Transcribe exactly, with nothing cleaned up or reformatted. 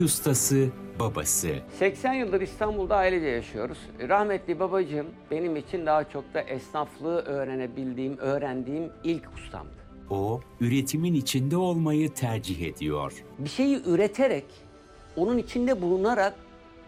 ustası, babası. seksen yıldır İstanbul'da ailece yaşıyoruz. Rahmetli babacığım benim için daha çok da esnaflığı öğrenebildiğim, öğrendiğim ilk ustamdı. O, üretimin içinde olmayı tercih ediyor. Bir şeyi üreterek, onun içinde bulunarak